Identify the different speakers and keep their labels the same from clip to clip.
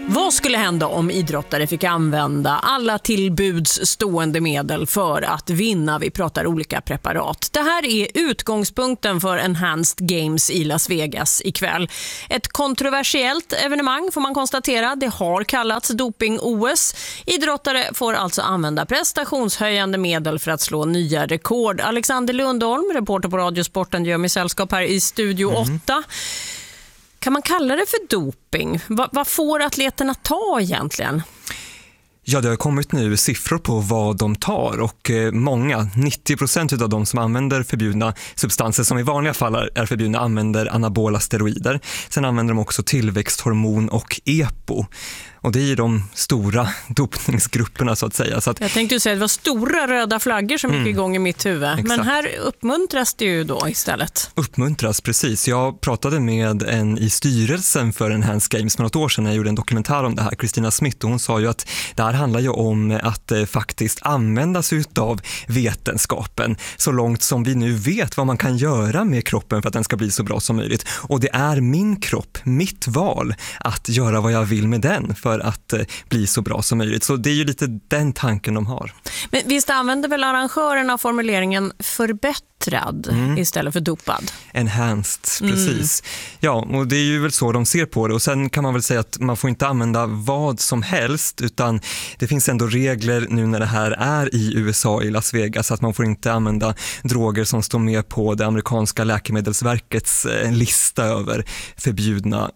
Speaker 1: Vad skulle hända om idrottare fick använda alla tillbuds stående medel för att vinna? Vi pratar olika preparat. Det här är utgångspunkten för Enhanced Games i Las Vegas ikväll. Ett kontroversiellt evenemang får man konstatera. Det har kallats doping-OS. Idrottare får alltså använda prestationshöjande medel för att slå nya rekord. Alexander Lundholm, reporter på Radiosporten, gör mig sällskap här i Studio 8. Kan man kalla det för doping? Vad får atleterna ta egentligen?
Speaker 2: Ja, det har kommit nu siffror på vad de tar och många, 90% av de som använder förbjudna substanser som i vanliga fall är förbjudna använder anabola steroider. Sen använder de också tillväxthormon och EPO. Och det är ju de stora dopningsgrupperna så att säga. Så att,
Speaker 1: jag tänkte säga att det var stora röda flaggor som gick igång i mitt huvud. Exakt. Men här uppmuntras det ju då istället. Uppmuntras,
Speaker 2: precis. Jag pratade med en i styrelsen för Enhanced Games för något år sedan när jag gjorde en dokumentär om det här, Kristina Smith. Och hon sa ju att det här handlar ju om att faktiskt använda sig av vetenskapen så långt som vi nu vet vad man kan göra med kroppen för att den ska bli så bra som möjligt. Och det är min kropp, mitt val att göra vad jag vill med den för att bli så bra som möjligt. Så det är ju lite den tanken de har.
Speaker 1: Men visst använder väl arrangörerna formuleringen förbättrad istället för dopad?
Speaker 2: Enhanced, precis. Ja, och det är ju väl så de ser på det. Och sen kan man väl säga att man får inte använda vad som helst, utan det finns ändå regler nu när det här är i USA, i Las Vegas, att man får inte använda droger som står med på det amerikanska läkemedelsverkets lista över förbjudna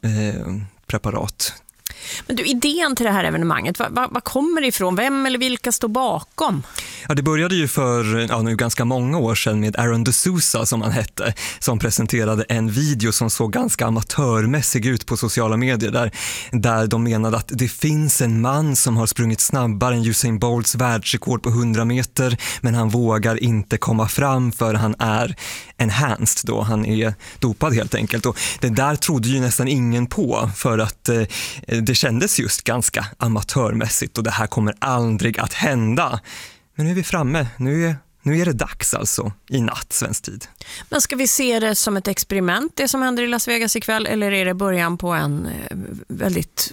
Speaker 2: preparat.
Speaker 1: Men du, idén till det här evenemanget, vad kommer det ifrån? Vem eller vilka står bakom?
Speaker 2: Ja, det började ju för nu ganska många år sedan med Aaron D'Souza som han hette, som presenterade en video som såg ganska amatörmässig ut på sociala medier där de menade att det finns en man som har sprungit snabbare än Usain Bolts världsrekord på 100 meter, men han vågar inte komma fram för han är enhanced då, han är dopad helt enkelt. Och det där trodde ju nästan ingen på för att det kändes just ganska amatörmässigt och det här kommer aldrig att hända. Men nu är vi framme, nu är det dags alltså i natt svensk tid.
Speaker 1: Men ska vi se det som ett experiment, det som händer i Las Vegas ikväll, eller är det början på en väldigt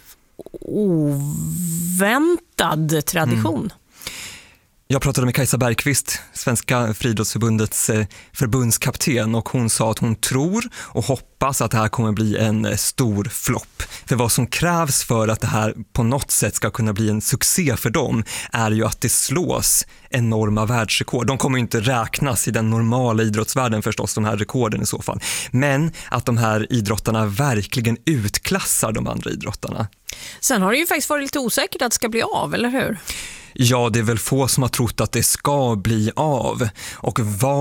Speaker 1: oväntad tradition?
Speaker 2: Jag pratade med Kajsa Bergqvist, Svenska friidrottsförbundets förbundskapten, och hon sa att hon tror och hoppas att det här kommer bli en stor flopp. För vad som krävs för att det här på något sätt ska kunna bli en succé för dem är ju att det slås enorma världsrekord. De kommer ju inte räknas i den normala idrottsvärlden förstås, de här rekorden i så fall. Men att de här idrottarna verkligen utklassar de andra idrottarna.
Speaker 1: Sen har det ju faktiskt varit lite osäkert att det ska bli av, eller hur?
Speaker 2: Ja, det är väl få som har trott att det ska bli av. Och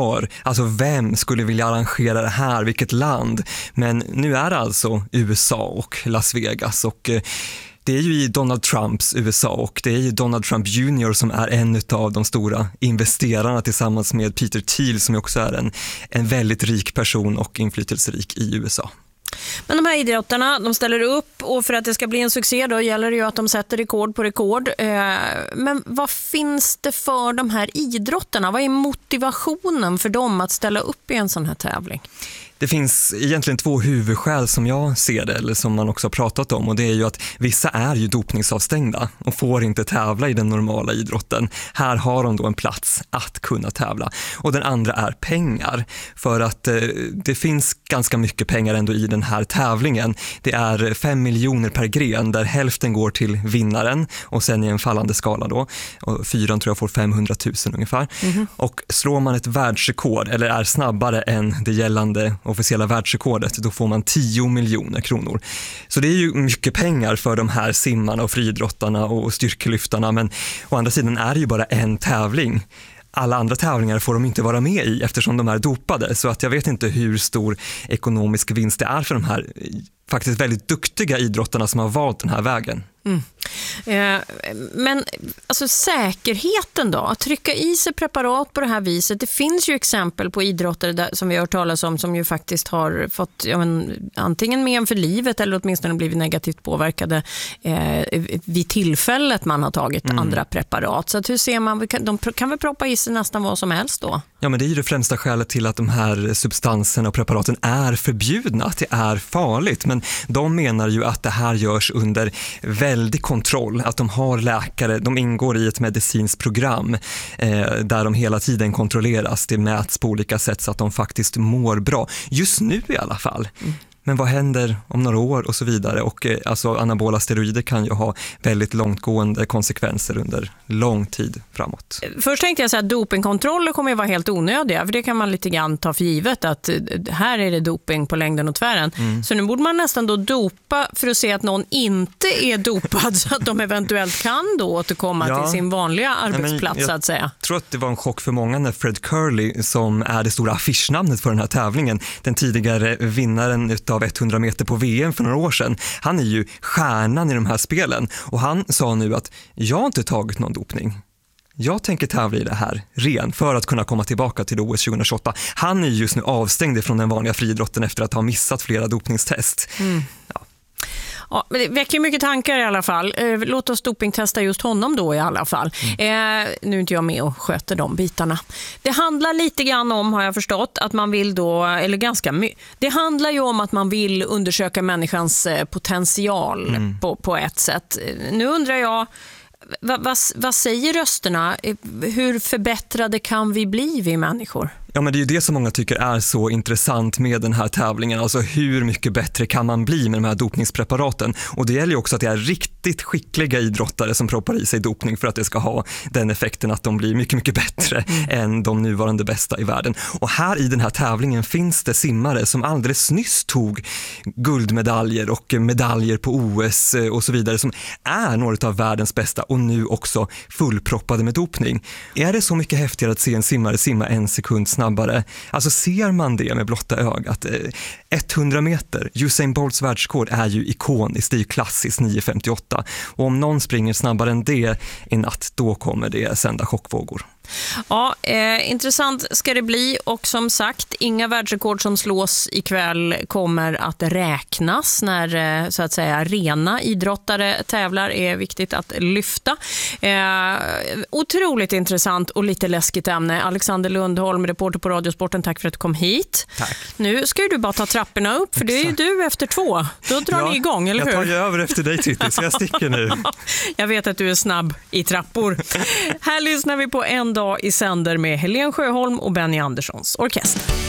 Speaker 2: vem skulle vilja arrangera det här? Vilket land? Men nu är det alltså USA och Las Vegas, och det är ju i Donald Trumps USA, och det är ju Donald Trump Jr. som är en av de stora investerarna tillsammans med Peter Thiel som också är en väldigt rik person och inflytelserik i USA.
Speaker 1: Men de här idrottarna, de ställer upp, och för att det ska bli en succé då gäller det ju att de sätter rekord på rekord. Men vad finns det för de här idrottarna? Vad är motivationen för dem att ställa upp i en sån här tävling?
Speaker 2: Det finns egentligen två huvudskäl som jag ser det, eller som man också har pratat om, och det är ju att vissa är ju dopningsavstängda och får inte tävla i den normala idrotten. Här har de då en plats att kunna tävla. Och den andra är pengar, för att det finns ganska mycket pengar ändå i den här tävlingen. Det är 5 miljoner per gren där hälften går till vinnaren och sen i en fallande skala då. Och 4 tror jag får 500 000 ungefär. Och slår man ett världsrekord eller är snabbare än det gällande officiella världsrekordet, då får man 10 miljoner kronor. Så det är ju mycket pengar för de här simmarna och friidrottarna och styrkelyftarna, men å andra sidan är det ju bara en tävling. Alla andra tävlingar får de inte vara med i eftersom de är dopade, så att jag vet inte hur stor ekonomisk vinst det är för de här faktiskt väldigt duktiga idrottarna som har valt den här vägen.
Speaker 1: Men alltså säkerheten då, att trycka i sig preparat på det här viset, det finns ju exempel på idrottare där, som vi har hört talas om, som ju faktiskt har fått antingen men för livet eller åtminstone blivit negativt påverkade vid tillfället man har tagit andra preparat. Så att hur ser man, de kan väl proppa i sig nästan vad som helst då?
Speaker 2: Ja, men det är ju det främsta skälet till att de här substanserna och preparaten är förbjudna, att det är farligt. Men de menar ju att det här görs under väldig kontroll, att de har läkare, de ingår i ett medicinskt program där de hela tiden kontrolleras. Det mäts på olika sätt så att de faktiskt mår bra. Just nu i alla fall. Men vad händer om några år och så vidare? Och alltså anabola steroider kan ju ha väldigt långtgående konsekvenser under lång tid framåt.
Speaker 1: Först tänkte jag så att dopingkontroller kommer att vara helt onödiga, för det kan man lite grann ta för givet att här är det doping på längden och tvären. Så nu borde man nästan då dopa för att se att någon inte är dopad så att de eventuellt kan då återkomma till sin vanliga arbetsplats så att säga.
Speaker 2: Jag tror att det var en chock för många när Fred Curley, som är det stora affischnamnet för den här tävlingen, den tidigare vinnaren utav 100 meter på VM för några år sedan. Han är ju stjärnan i de här spelen och han sa nu att jag har inte tagit någon dopning. Jag tänker tävla i det här ren för att kunna komma tillbaka till OS 2028. Han är just nu avstängd från den vanliga friidrotten efter att ha missat flera dopningstest.
Speaker 1: Ja, men det väcker mycket tankar i alla fall. Låt oss dopingtesta just honom då i alla fall. Nu är inte jag med och sköter de bitarna. Det handlar lite grann om, har jag förstått, att man vill då, eller ganska mycket. Det handlar ju om att man vill undersöka människans potential på ett sätt. Nu undrar jag, vad säger rösterna? Hur förbättrade kan vi bli, vi människor?
Speaker 2: Ja, men det är ju det som många tycker är så intressant med den här tävlingen. Alltså hur mycket bättre kan man bli med de här dopningspreparaten? Och det gäller ju också att det är riktigt skickliga idrottare som proppar i sig dopning för att det ska ha den effekten att de blir mycket, mycket bättre än de nuvarande bästa i världen. Och här i den här tävlingen finns det simmare som alldeles nyss tog guldmedaljer och medaljer på OS och så vidare, som är några av världens bästa och nu också fullproppade med dopning. Är det så mycket häftigare att se en simmare simma 1 sekund snabbare? Alltså ser man det med blotta ögat? 100 meter, Usain Bolts världsrekord är ju ikoniskt, det är ju klassiskt 9.58. Och om någon springer snabbare än det i natt, då kommer det sända chockvågor.
Speaker 1: Ja, intressant ska det bli, och som sagt, inga världsrekord som slås ikväll kommer att räknas när så att säga rena idrottare tävlar, är viktigt att lyfta. Otroligt intressant och lite läskigt ämne. Alexander Lundholm, reporter på Radiosporten, tack för att du kom hit.
Speaker 2: Tack.
Speaker 1: Nu ska du bara ta trapporna upp, för det är ju du efter 2. Då drar ni igång, eller hur?
Speaker 2: Jag tar ju över efter dig, Titti, så jag sticker nu.
Speaker 1: Jag vet att du är snabb i trappor. Här lyssnar vi på En dag i sänder med Helene Sjöholm och Benny Anderssons orkester.